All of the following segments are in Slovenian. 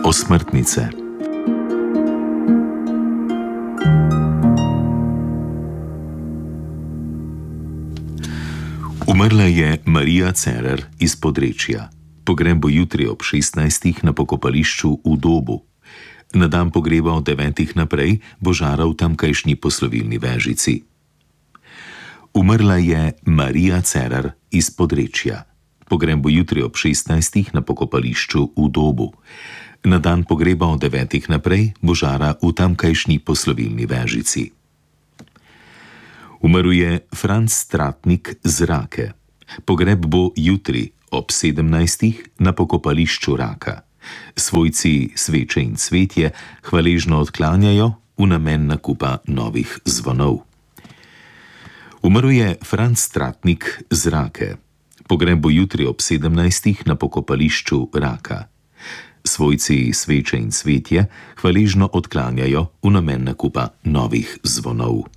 Osmrtnice. Umrla je Marija Cerar iz Podrečja. Pogreb bo jutri ob 16. na pokopališču v Dobu. Na dan pogreba od 9. naprej bo žara v tamkajšnji poslovilni vežici. Umrla je Marija Cerar iz Podrečja. Pogreb bo jutri ob 16. na pokopališču v Dobu. Na dan pogreba od 9. naprej bo žara v tamkajšnji poslovilni vežici. Umrl je Franc Stratnik z Rake. Pogreb bo jutri ob 17. na pokopališču Raka. Svojci sveče in cvetje hvaležno odklanjajo v namen nakupa novih zvonov. Umrl je Franc Stratnik z Rake. Pogreb bo jutri ob 17. na pokopališču Raka. Svojci sveče in cvetje hvaležno odklanjajo v namen nakupa novih zvonov.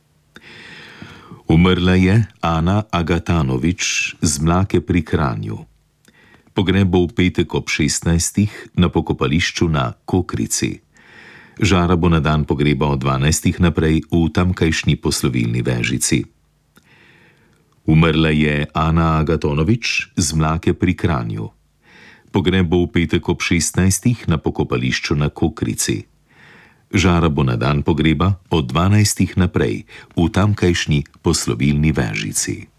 Umrla je Ana Agatanovič z Mlake pri Kranju. Pogreb bo v petek ob 16. na pokopališču na Kokrici. Žara bo na dan pogreba od 12. naprej v tamkajšnji poslovilni vežici. Umrla je Ana Agatonovič z Mlake pri Kranju. Pogreb bo v petek ob 16. na pokopališču na Kokrici. Žara bo na dan pogreba od 12. naprej v tamkajšnji poslovilni vežici.